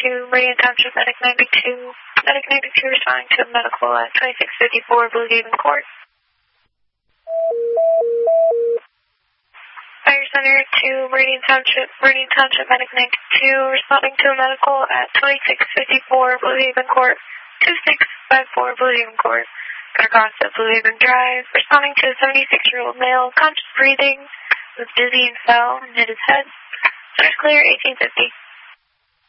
to Meridian Township, Medic 92. Medic 92 responding to a medical at 2654 Blue Haven Court. Fire Center to Meridian Township, Medic 92 responding to a medical at 2654 Blue Haven Court, 2654 Blue Haven Court. Got across at Blue Haven Drive, responding to a 76-year-old male, conscious breathing, was dizzy and fell and hit his head. Center's clear, 1850.